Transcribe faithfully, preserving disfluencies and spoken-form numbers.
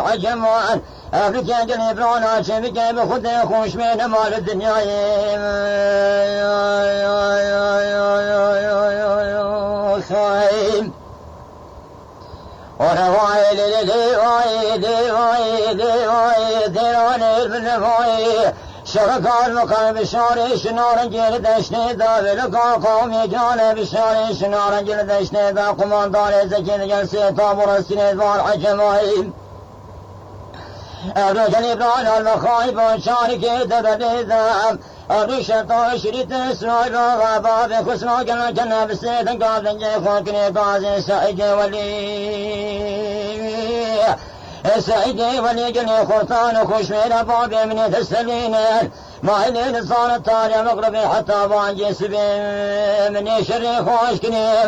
حجمان أفريقيا قلبرانا شبكة بخد خوش من مال الدنيا خايم ورواي للي واي دي واي دي واي ديراني بالنفاي شركاء المقام بشاري شنار جلد اشنيدا بلقا قومي جانا بشاري شنار جلد اشنيدا قماندار زكين جلسي طابور السنيدوار حجمايم الرجل إبراهيم المخايب وشارك دبديدا الرشة شريط إسرائيل وغابا بخسنا قلنا كنا بسيد قابل جيخوكني قازي سعيد ولي سعيد ولي قلني خرطان خشمير بابي من تسلين ما إلين صار التالي مغربي حتى بانجي سبي من شري خوشكني